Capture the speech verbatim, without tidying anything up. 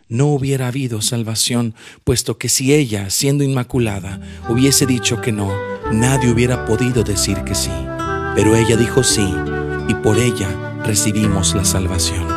no hubiera habido salvación, puesto que si ella, siendo inmaculada, hubiese dicho que no, nadie hubiera podido decir que sí. Pero ella dijo sí, y por ella recibimos la salvación.